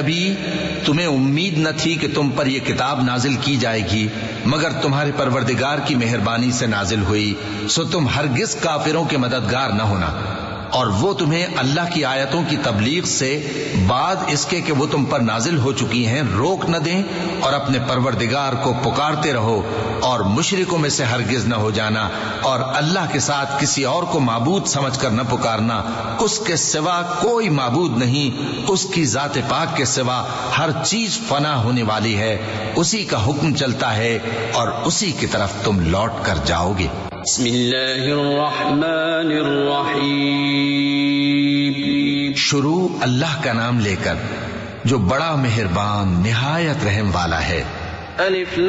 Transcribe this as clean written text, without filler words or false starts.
नबी, तुम्हें उम्मीद न थी कि तुम पर यह किताब नाजिल की जाएगी, मगर तुम्हारे परवरदिगार की मेहरबानी से नाजिल हुई, सो तुम हरगिज काफिरों के मददगार न होना। और वो तुम्हें अल्लाह की आयतों की तबलीग से बाद इसके कि वो तुम पर नाजिल हो चुकी हैं रोक न दें, और अपने परवरदिगार को पुकारते रहो और मुशरिकों में से हरगिज न हो जाना, और अल्लाह के साथ किसी और को माबूद समझकर न पुकारना। उसके सिवा कोई माबूद नहीं, उसकी जात पाक के सिवा हर चीज फना होने वाली है, उसी का हुक्म चलता है और उसी की तरफ तुम लौट कर जाओगे। शुरू अल्लाह का नाम लेकर जो बड़ा मेहरबान निहायत रहम वाला है।